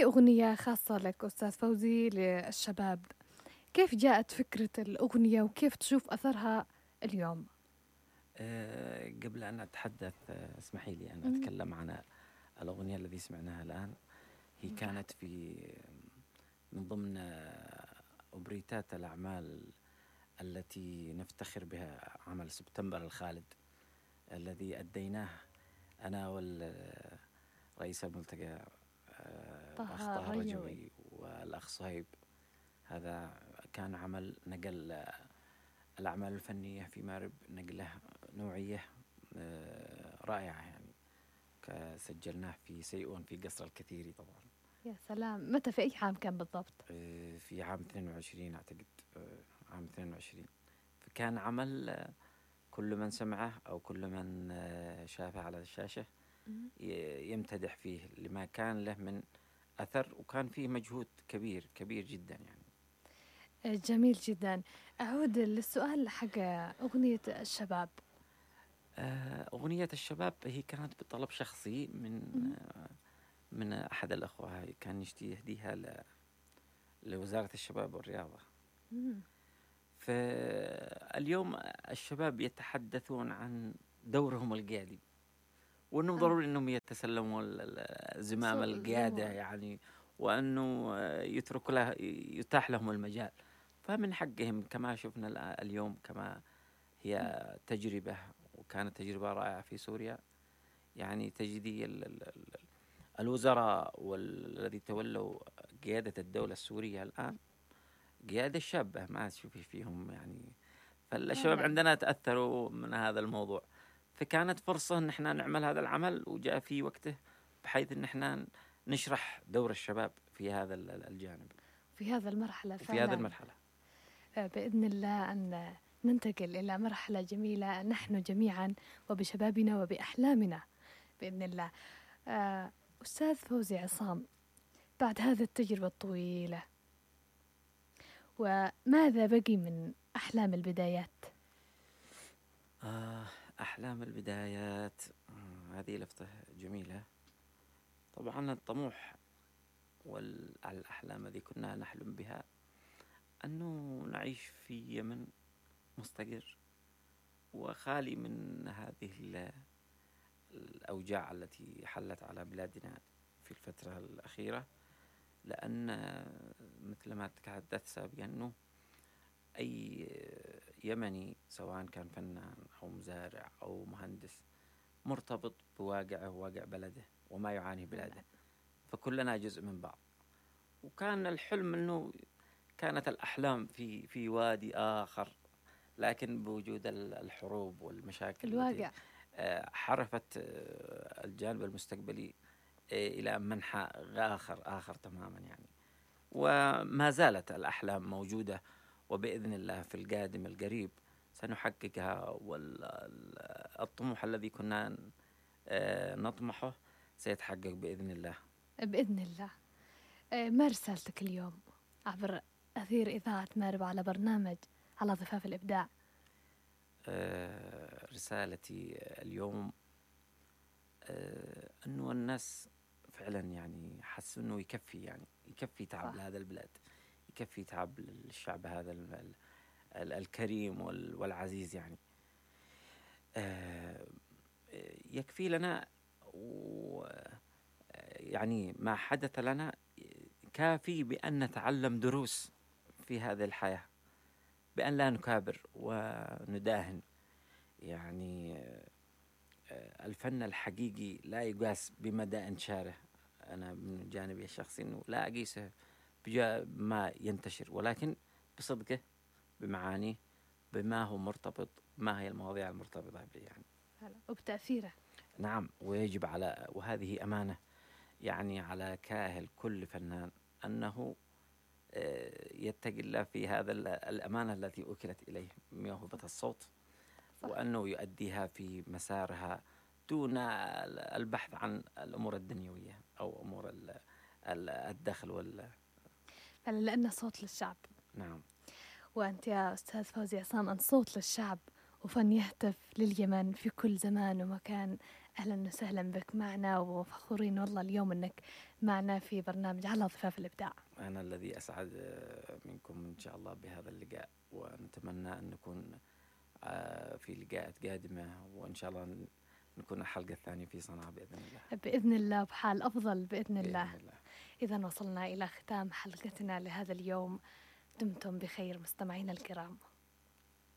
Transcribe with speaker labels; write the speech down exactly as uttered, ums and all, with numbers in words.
Speaker 1: في أغنية خاصة لك أستاذ فوزي للشباب، كيف جاءت فكرة الأغنية وكيف تشوف أثرها اليوم؟
Speaker 2: أه قبل أن أتحدث أه اسمحي لي أن
Speaker 1: مم.
Speaker 2: أتكلم عن الأغنية التي سمعناها الآن. هي كانت في من ضمن أوبريتات الأعمال التي نفتخر بها، عمل سبتمبر الخالد الذي أديناه أنا والرئيس الملتقى أه الأخ
Speaker 1: طه
Speaker 2: طه
Speaker 1: الرجوي.
Speaker 2: الرجوي والأخ صهيب. هذا كان عمل نقل الأعمال الفنية في مارب، نقله نوعية آه، رائعة يعني. سجلناه في سيئون في قصر الكثيري طبعا.
Speaker 1: يا سلام، متى في أي عام كان بالضبط؟
Speaker 2: آه، في عام اثنين وعشرين أعتقد، آه، عام اثنين وعشرين. فكان عمل آه، كل من سمعه أو كل من آه، شافه على الشاشة
Speaker 1: مم.
Speaker 2: يمتدح فيه لما كان له من أثر، وكان فيه مجهود كبير كبير جدا يعني.
Speaker 1: جميل جدا. أعود للسؤال حق أغنية الشباب.
Speaker 2: أغنية الشباب هي كانت بطلب شخصي من
Speaker 1: مم.
Speaker 2: من أحد الأخوة، كان يشتي يهديها لوزارة الشباب والرياضة.
Speaker 1: مم.
Speaker 2: فاليوم الشباب يتحدثون عن دورهم القيادي، وأنهم
Speaker 1: آه.
Speaker 2: ضروري أنهم يتسلموا زمام القيادة يعني، وأنه يترك له يتاح لهم المجال. فمن حقهم كما شفنا اليوم، كما هي تجربة وكانت تجربة رائعة في سوريا. يعني تجدي الوزراء والذي تولوا قيادة الدولة السورية الآن قيادة شابة، ما تشوفي فيهم يعني. فالشباب
Speaker 1: فعلا.
Speaker 2: عندنا تأثروا من هذا الموضوع، فكانت فرصة ان احنا نعمل هذا العمل، وجاء في وقته بحيث ان احنا نشرح دور الشباب في هذا الجانب
Speaker 1: في هذا المرحلة
Speaker 2: وفي هذه
Speaker 1: فعلا.
Speaker 2: المرحلة.
Speaker 1: بإذن الله أن ننتقل إلى مرحلة جميلة نحن جميعا وبشبابنا وبأحلامنا بإذن الله. أستاذ فوزي عصام، بعد هذه التجربة الطويلة، وماذا بقي من أحلام البدايات؟
Speaker 2: آه أحلام البدايات، آه هذه لفتة جميلة. طبعا الطموح والأحلام التي كنا نحلم بها أنه نعيش في يمن مستقر وخالي من هذه الأوجاع التي حلت على بلادنا في الفترة الأخيرة. لأن مثل ما تحدثت سابقا أنه أي يمني سواء كان فنان أو مزارع أو مهندس مرتبط بواقعه وواقع بلده وما يعاني بلاده، فكلنا جزء من بعض. وكان الحلم أنه كانت الأحلام في في وادي آخر، لكن بوجود الحروب والمشاكل
Speaker 1: الواقع.
Speaker 2: التي حرفت الجانب المستقبلي إلى منحى آخر آخر تماما يعني. وما زالت الأحلام موجودة، وبإذن الله في القادم القريب سنحققها، والطموح الذي كنا نطمحه سيتحقق بإذن الله.
Speaker 1: بإذن الله. ما رسالتك اليوم عبر أثير إذاعة مارب على برنامج على ضفاف الإبداع؟
Speaker 2: رسالتي اليوم أنه الناس فعلا يعني حسوا أنه يكفي، يعني يكفي تعب لهذا البلاد، يكفي تعب للشعب هذا الكريم والعزيز يعني. يكفي لنا، يعني ما حدث لنا كافي بأن نتعلم دروس في هذه الحياة، بأن لا نكابر ونداهن. يعني الفن الحقيقي لا يقاس بمدى انتشاره. أنا من جانبي الشخصي أنه لا أقيسه بما ينتشر، ولكن بصدقه، بمعانيه، بما هو مرتبط، ما هي المواضيع المرتبطة به يعني،
Speaker 1: وبتأثيره.
Speaker 2: نعم. ويجب على، وهذه أمانة يعني على كاهل كل فنان أنه يتقي الله في هذا الأمانة التي أكلت إليه، موهبة الصوت، وأنه يؤديها في مسارها دون البحث عن الأمور الدنيوية أو أمور الدخل وال
Speaker 1: لأنه صوت للشعب.
Speaker 2: نعم.
Speaker 1: وأنت يا أستاذ فوزي عصام أنت صوت للشعب، وفن يهتف لليمن في كل زمان ومكان. أهلا وسهلا بك معنا، وفخورين والله اليوم أنك معنا في برنامج على ضفاف الإبداع.
Speaker 2: أنا الذي أسعد منكم إن شاء الله بهذا اللقاء، ونتمنى أن نكون في لقاءات قادمة، وإن شاء الله نكون الحلقة الثانية في صنعاء بإذن الله.
Speaker 1: بإذن الله بحال أفضل بإذن الله,
Speaker 2: بإذن الله.
Speaker 1: إذا وصلنا إلى ختام حلقتنا لهذا اليوم. دمتم بخير مستمعينا الكرام.